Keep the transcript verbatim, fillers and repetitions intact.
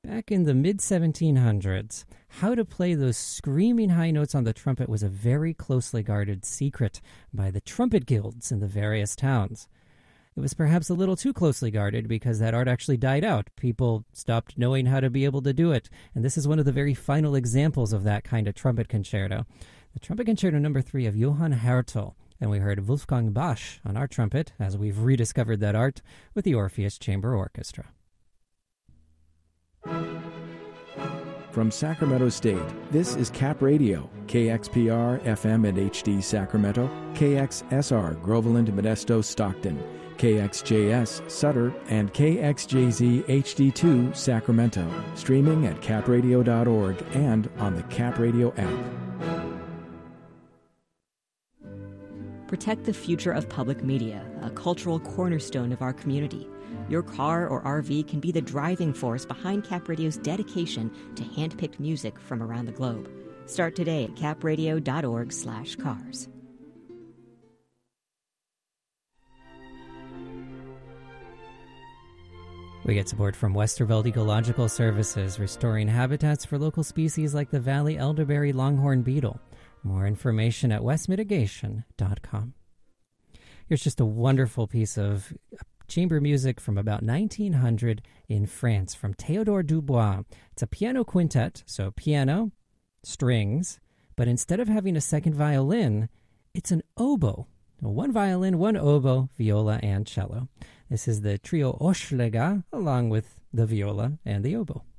Back in the mid seventeen hundreds, how to play those screaming high notes on the trumpet was a very closely guarded secret by the trumpet guilds in the various towns. It was perhaps a little too closely guarded because that art actually died out. People stopped knowing how to be able to do it, and this is one of the very final examples of that kind of trumpet concerto. The Trumpet Concerto Number three of Johann Hertel, and we heard Wolfgang Basch on our trumpet as we've rediscovered that art with the Orpheus Chamber Orchestra. From Sacramento State, this is Cap Radio, K X P R, F M and H D Sacramento, K X S R, Groveland, Modesto, Stockton, K X J S, Sutter, and K X J Z H D two, Sacramento, streaming at cap radio dot org and on the Cap Radio app. Protect the future of public media, a cultural cornerstone of our community. Your car or R V can be the driving force behind Cap Radio's dedication to hand-picked music from around the globe. Start today at cap radio dot org slash cars. We get support from Westerveld Ecological Services, restoring habitats for local species like the valley elderberry longhorn beetle. More information at west mitigation dot com. Here's just a wonderful piece of chamber music from about nineteen hundred in France from Théodore Dubois. It's a piano quintet, so piano, strings, but instead of having a second violin, it's an oboe. One violin, one oboe, viola, and cello. This is the trio Oschlega, along with the viola and the oboe.